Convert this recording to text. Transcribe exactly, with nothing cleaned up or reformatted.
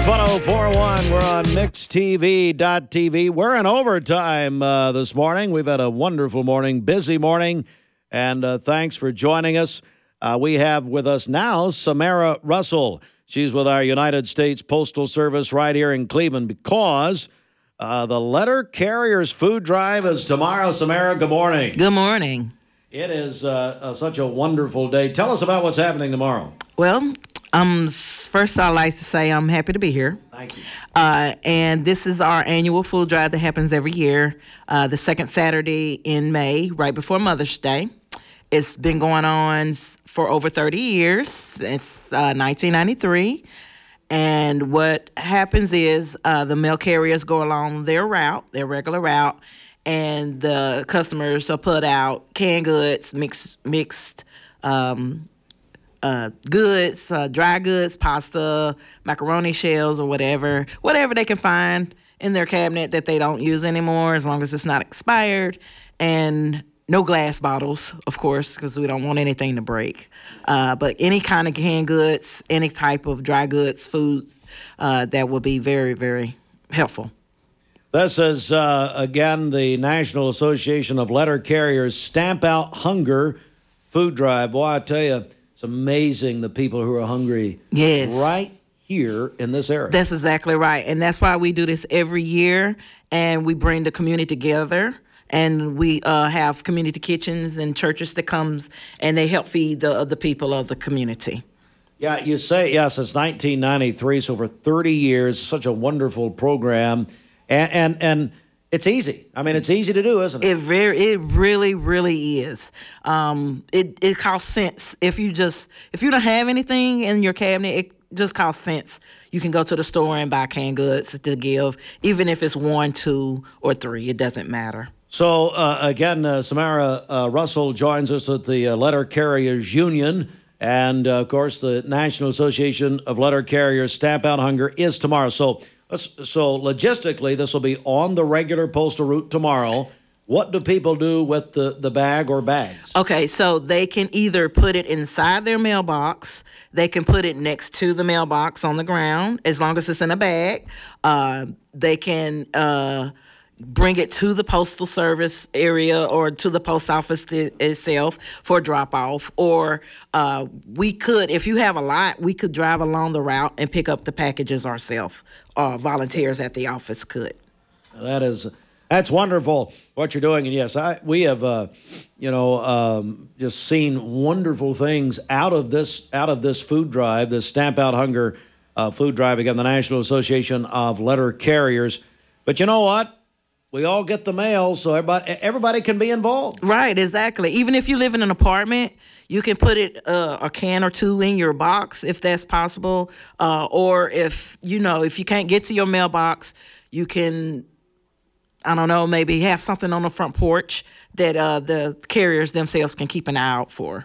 one oh four point one. We're on mix t v dot t v. We're in overtime uh, this morning. We've had a wonderful morning, busy morning, and uh, thanks for joining us. Uh, we have with us now Samara Russell. She's with our United States Postal Service right here in Cleveland because uh, the Letter Carriers Food Drive is tomorrow. Samara, good morning. Good morning. It is uh, uh, such a wonderful day. Tell us about what's happening tomorrow. Well, um, first I'd like to say I'm happy to be here. Thank you. Uh, and this is our annual food drive that happens every year, uh, the second Saturday in May, right before Mother's Day. It's been going on for over thirty years. It's uh, nineteen ninety-three. And what happens is uh, the mail carriers go along their route, their regular route, and the customers will put out canned goods, mixed, mixed um, uh, goods, uh, dry goods, pasta, macaroni shells, or whatever, whatever they can find in their cabinet that they don't use anymore, as long as it's not expired, and no glass bottles, of course, because we don't want anything to break. Uh, but any kind of canned goods, any type of dry goods, foods, uh, that will be very, very helpful. This is, uh, again, the National Association of Letter Carriers Stamp Out Hunger Food Drive. Boy, I tell you, it's amazing the people who are hungry Yes. right here in this area. That's exactly right. And that's why we do this every year, and we bring the community together. And we uh, have community kitchens and churches that comes, and they help feed the, the people of the community. Yeah, you say, yes, it's nineteen ninety-three, so for thirty years, such a wonderful program. And, and and it's easy. I mean, it's easy to do, isn't it? It very, it really, really is. Um, it it costs cents if you just if you don't have anything in your cabinet. It just costs cents. You can go to the store and buy canned goods to give, even if it's one, two, or three. It doesn't matter. So uh, again, uh, Samara uh, Russell joins us at the uh, Letter Carriers Union, and uh, of course, the National Association of Letter Carriers Stamp Out Hunger is tomorrow. So. So logistically, this will be on the regular postal route tomorrow. What do people do with the, the bag or bags? Okay, so they can either put it inside their mailbox. They can put it next to the mailbox on the ground, as long as it's in a bag. Uh, they can uh, bring it to the postal service area or to the post office th- itself for drop off. Or uh, we could, if you have a lot, we could drive along the route and pick up the packages ourselves. Uh, volunteers at the office could. That is, that's wonderful what you're doing. And yes, I, we have, uh, you know, um, just seen wonderful things out of this, out of this food drive, this Stamp Out Hunger uh, food drive, again, the National Association of Letter Carriers. But you know what? We all get the mail, so everybody everybody can be involved. Right, exactly. Even if you live in an apartment, you can put it uh, a can or two in your box if that's possible. Uh, or if, you know, if you can't get to your mailbox, you can, I don't know, maybe have something on the front porch that uh, the carriers themselves can keep an eye out for.